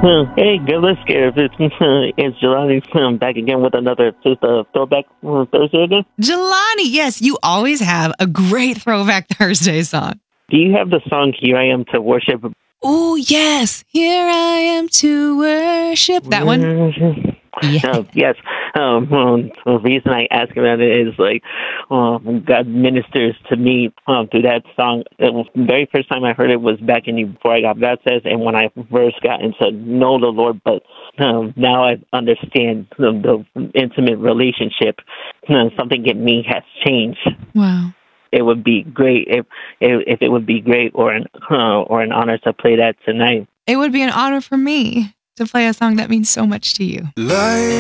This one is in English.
Hey, good listeners. It's Jelani back again with another throwback Thursday again. Jelani, yes, you always have a great Throwback Thursday song. Do you have the song "Here I Am to Worship"? Oh, yes. Here I am to worship. That one? Yeah. Yes. The reason I ask about it is God ministers to me through that song. The very first time I heard it was back before I got baptized, and when I first got into know the Lord. But now I understand the intimate relationship. Something in me has changed. Wow. It would be great if it would be great or an honor to play that tonight. It would be an honor for me to play a song that means so much to you. Life